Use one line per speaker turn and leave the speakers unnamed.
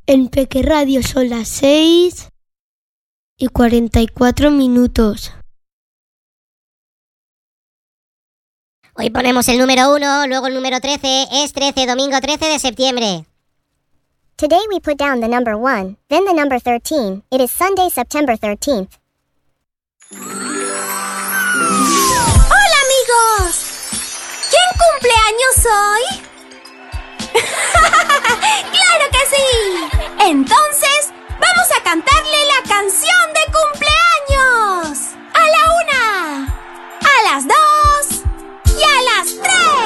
En Peque Radio son las 6:44.
Hoy ponemos el número 1, luego el número 13. Es 13, domingo 13 de septiembre.
Today we put down the number 1, then the number 13. It is Sunday, September 13th.
¡Hola, amigos! ¿Quién cumpleaños hoy? ¡Claro que sí! Entonces